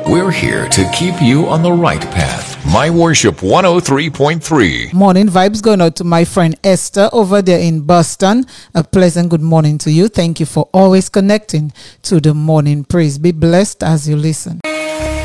We're here to keep you on the right path. My Worship 103.3. Morning vibes going out to my friend Esther over there in Boston. A pleasant good morning to you. Thank you for always connecting to the morning praise. Be blessed as you listen.